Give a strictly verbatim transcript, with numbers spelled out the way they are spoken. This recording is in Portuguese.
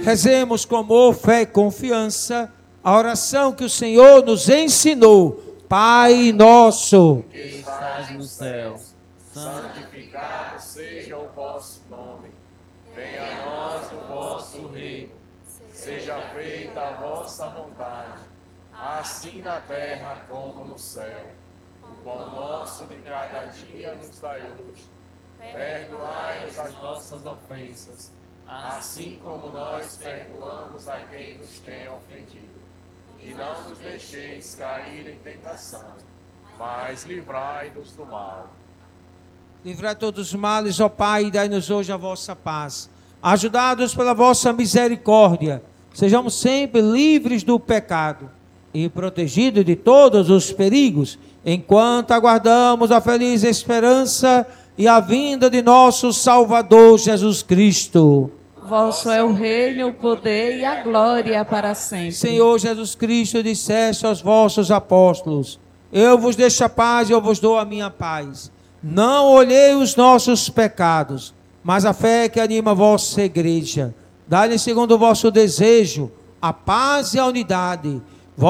Rezemos com amor, fé e confiança a oração que o Senhor nos ensinou. Pai nosso, que estás no céu, santificado seja o vosso nome. Venha a nós o vosso reino. Seja feita a vossa vontade, assim na terra como no céu. O pão nosso de cada dia nos dai hoje. Perdoai-nos as nossas ofensas, assim como nós perdoamos a quem nos tem ofendido. E não nos deixeis cair em tentação, mas livrai-nos do mal. Livrai todos os males, ó Pai, e dai-nos hoje a vossa paz. Ajudados pela vossa misericórdia, sejamos sempre livres do pecado e protegidos de todos os perigos, enquanto aguardamos a feliz esperança e a vinda de nosso Salvador Jesus Cristo. Vosso é o reino, o poder e a glória para sempre. Senhor Jesus Cristo, disseste aos vossos apóstolos: eu vos deixo a paz e eu vos dou a minha paz. Não olhei os nossos pecados, mas a fé que anima a vossa igreja. Dai-lhe segundo o vosso desejo a paz e a unidade,